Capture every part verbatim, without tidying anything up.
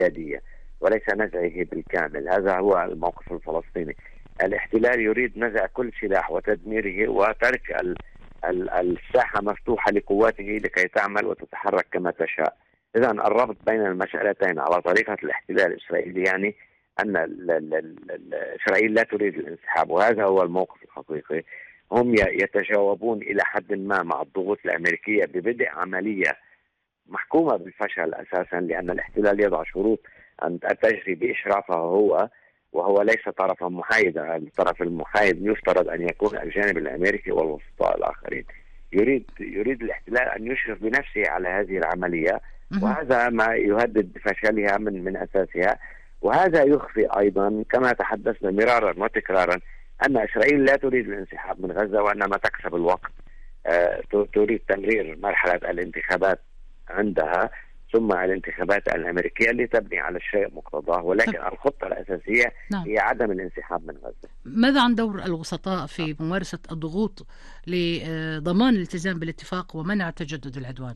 اعتيادية وليس نزعه بالكامل. هذا هو الموقف الفلسطيني. الاحتلال يريد نزع كل سلاح وتدميره وترك ال ال الساحة مفتوحة لقواته لكي تعمل وتتحرك كما تشاء. إذن الربط بين المسألتين على طريقة الاحتلال الإسرائيلي يعني أن ال ال ال إسرائيل لا تريد الانسحاب، وهذا هو الموقف الحقيقي. هم يتجاوبون إلى حد ما مع الضغوط الأمريكية ببدء عملية محكومة بالفشل أساسا، لأن الاحتلال يضع شروط أن تجري بإشرافه هو، وهو ليس طرفا محايدا. الطرف المحايد يفترض أن يكون الجانب الأمريكي والوسطاء الآخرين. يريد يريد الاحتلال أن يشرف بنفسه على هذه العملية، وهذا ما يهدد بفشلها من من أساسها. وهذا يخفي أيضا كما تحدثنا مرارا وتكرارا أن إسرائيل لا تريد الانسحاب من غزة، وإنما تكسب الوقت. آه تريد تمرير مرحلة الانتخابات عندها ثم الانتخابات الأمريكية لتبني على الشيء مقتضاه، ولكن طب. الخطة الأساسية نعم. هي عدم الانسحاب من غزة. ماذا عن دور الوسطاء في ممارسة الضغوط لضمان الالتزام بالاتفاق ومنع تجدد العدوان؟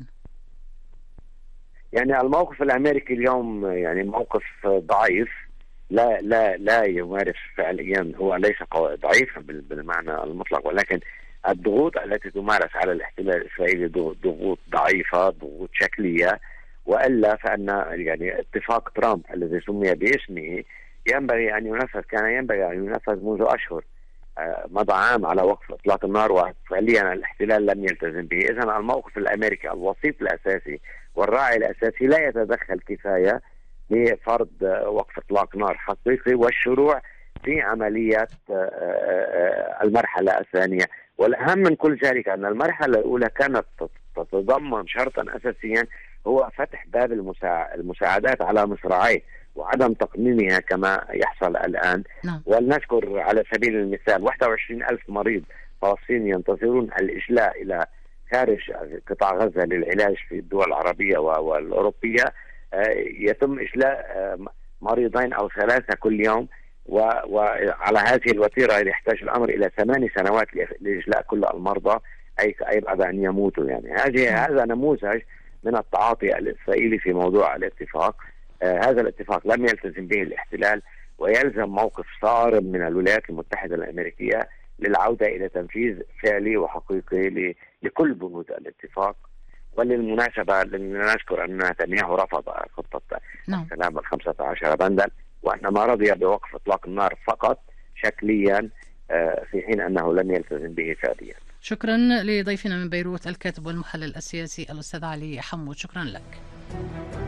يعني الموقف الأمريكي اليوم يعني موقف ضعيف، لا لا لا يمارس فعليا، هو ليس ضعيفا بالمعنى المطلق، ولكن الضغوط التي تمارس على الاحتلال الإسرائيلي ضغوط ضعيفة، ضغوط شكلية. وإلا فإن يعني اتفاق ترامب الذي سمي باسمه ينبغي أن ينفذ، كان ينبغي أن ينفذ منذ أشهر. مضى عام على وقف إطلاق النار وفعليا الاحتلال لم يلتزم به. إذن الموقف الأمريكي الوسيط الأساسي والراعي الأساسي لا يتدخل كفاية لفرض وقف إطلاق نار حقيقي والشروع في عملية المرحلة الثانية. والأهم من كل ذلك أن المرحلة الأولى كانت تتضمن شرطا أساسيا هو فتح باب المساعدات على مصراعيه وعدم تقنينها كما يحصل الآن. نعم. ولنذكر على سبيل المثال واحد وعشرين ألف مريض فلسطيني ينتظرون الإجلاء إلى خارج قطاع غزة للعلاج في الدول العربية والأوروبية. يتم إجلاء مريضين أو ثلاثة كل يوم، وعلى هذه الوتيرة يحتاج الأمر إلى ثماني سنوات لإجلاء كل المرضى، أي أي بعد أن يموتوا. يعني هذه هذا نموذج من التعاطي الإسرائيلي في موضوع الاتفاق. آه هذا الاتفاق لم يلتزم به الاحتلال، ويلزم موقف صارم من الولايات المتحدة الأمريكية للعودة إلى تنفيذ فعلي وحقيقي لكل بنود الاتفاق. وللمناسبة نذكر أن نتنياهو رفض خطة السلام الخمسة عشر بندا، وإنما رضي بوقف إطلاق النار فقط شكليا آه في حين أنه لم يلتزم به فعليا. شكرا لضيفنا من بيروت الكاتب والمحلل السياسي الأستاذ علي حمود، شكرا لك.